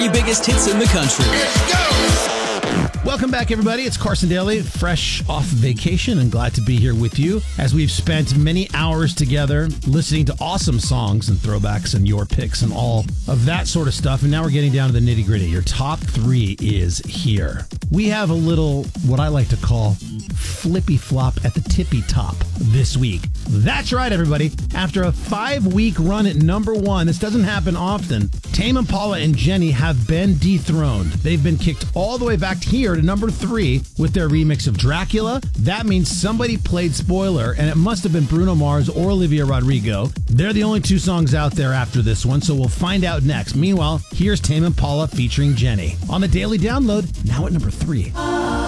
three biggest hits in the country. Welcome back, everybody. It's Carson Daly, fresh off vacation, and glad to be here with you as we've spent many hours together listening to awesome songs and throwbacks and your picks and all of that sort of stuff. And now we're getting down to the nitty gritty. Your top three is here. We have a little, what I like to call, flippy flop at the tippy top this week. That's right, everybody. After a 5-week run at number one, this doesn't happen often, Tame Impala and Jenny have been dethroned. They've been kicked all the way back here to number 3 with their remix of Dracula. That means somebody played Spoiler, and it must have been Bruno Mars or Olivia Rodrigo. They're the only 2 songs out there after this one, so we'll find out next. Meanwhile, here's Tame Impala featuring Jenny on the Daily Download, now at number 3.